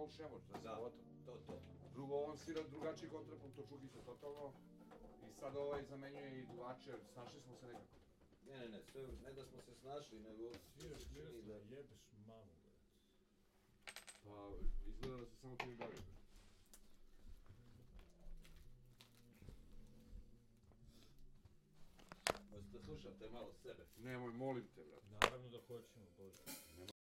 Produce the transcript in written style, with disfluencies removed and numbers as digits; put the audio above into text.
Paul Šemoć, da se gotovo. To. Drugo, on svira drugačiji kontrapunkt od Čukića totalno. I sad ovaj zamenjuje i duvače, snašli smo se nekako. Ne, sve, ne da smo se snašli, nego... Sviraš Miroslav, jebeš mamu, brate. Pa, izgleda da se samo to i bavi. Hoćete da slušate malo sebe? Nemoj, molim te, brate. Naravno da hoćemo, Bože.